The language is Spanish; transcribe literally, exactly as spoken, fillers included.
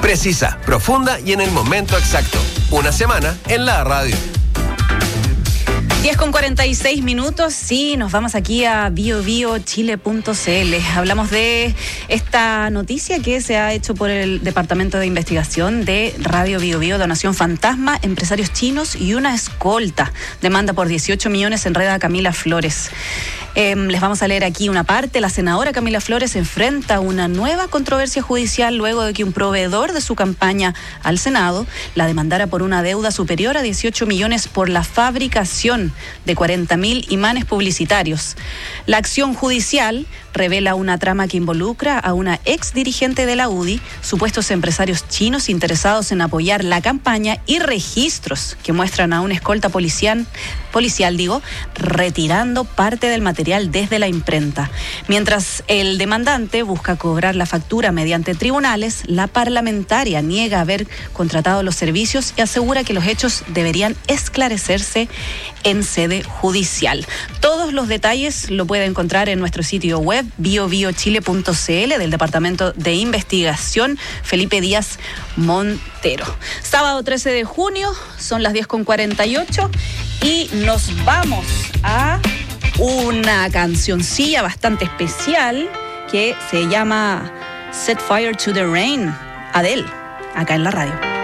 Precisa, profunda y en el momento exacto. Una semana en la radio. diez con cuarenta y seis minutos, sí, nos vamos aquí a bio bio chile punto c l. Hablamos de esta noticia que se ha hecho por el Departamento de Investigación de Radio Bio Bio, donación fantasma, empresarios chinos y una escolta. Demanda por dieciocho millones enreda a Camila Flores. Eh, les vamos a leer aquí una parte. La senadora Camila Flores enfrenta a una nueva controversia judicial luego de que un proveedor de su campaña al Senado la demandara por una deuda superior a dieciocho millones por la fabricación de cuarenta mil imanes publicitarios. La acción judicial revela una trama que involucra a una ex dirigente de la U D I, supuestos empresarios chinos interesados en apoyar la campaña y registros que muestran a una escolta policial, policial digo, retirando parte del material desde la imprenta. Mientras el demandante busca cobrar la factura mediante tribunales, la parlamentaria niega haber contratado los servicios y asegura que los hechos deberían esclarecerse en sede judicial. Todos los detalles lo puede encontrar en nuestro sitio web bio bio chile punto c l del Departamento de Investigación Felipe Díaz Montero. Sábado trece de junio, son las diez con cuarenta y ocho y nos vamos a una cancioncilla bastante especial que se llama Set Fire to the Rain, Adele, acá en la radio.